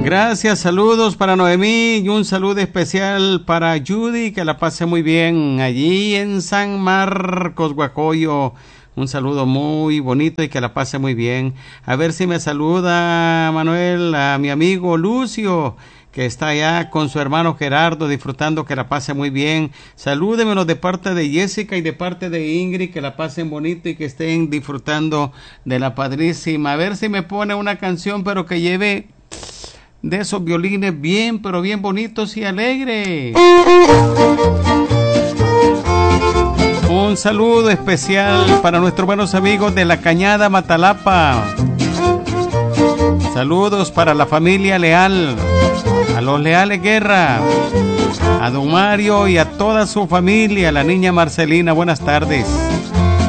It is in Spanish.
Gracias, saludos para Noemí y un saludo especial para Judy, que la pase muy bien allí en San Marcos, Guacoyo. Un saludo muy bonito y que la pase muy bien. A ver si me saluda, Manuel, a mi amigo Lucio, que está allá con su hermano Gerardo disfrutando, que la pase muy bien. Salúdemelo de parte de Jessica y de parte de Ingrid, que la pasen bonito y que estén disfrutando de la padrísima. A ver si me pone una canción, pero que lleve de esos violines bien, pero bien bonitos y alegres. Un saludo especial para nuestros buenos amigos de La Cañada, Matalapa. Saludos para la familia Leal, a los Leales Guerra, a don Mario y a toda su familia, la niña Marcelina. Buenas tardes.